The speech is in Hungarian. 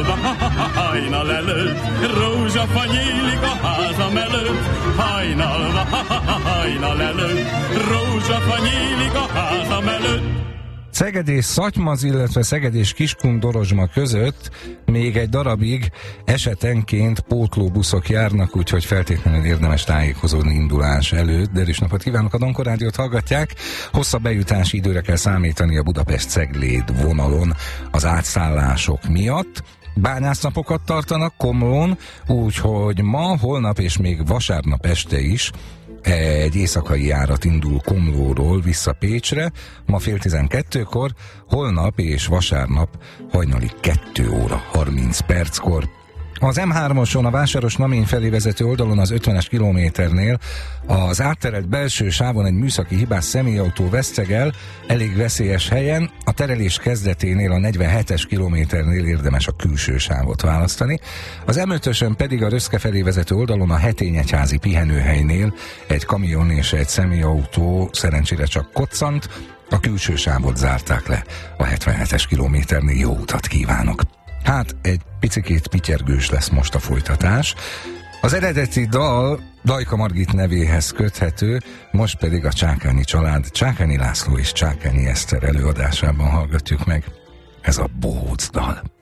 hajnal előtt, rózsafa nyílik a házam előtt, hajnal előtt, rózsafa nyílik a házam előtt. Szeged és Szatymaz, illetve Szeged és Kiskun-Dorozsma között még egy darabig esetenként pótlóbuszok járnak, úgyhogy feltétlenül érdemes tájékozódni indulás előtt. De erős napot kívánok, a Donko Rádiót hallgatják. Hosszabb bejutási időre kell számítani a Budapest-Cegléd vonalon az átszállások miatt. Bányásznapokat tartanak Komlón, úgyhogy ma, holnap és még vasárnap este is egy éjszakai járat indul Komlóról vissza Pécsre, ma 11:30-kor, holnap és vasárnap hajnali 2 óra 30 perckor. Az M3-oson a Vásáros-Namény felé vezető oldalon az 50-es kilométernél az átterelt belső sávon egy műszaki hibás személyautó vesztegel elég veszélyes helyen, a terelés kezdeténél a 47-es kilométernél érdemes a külső sávot választani. Az M5-ösön pedig a Röszke felé vezető oldalon a Hetényegyházi pihenőhelynél egy kamion és egy személyautó szerencsére csak koccant, a külső sávot zárták le a 77-es kilométernél. Jó utat kívánok! Hát, egy picikét pityergős lesz most a folytatás. Az eredeti dal Dajka Margit nevéhez köthető, most pedig a Csákányi család Csákányi László és Csákányi Eszter előadásában hallgatjuk meg. Ez a Bohóc dal.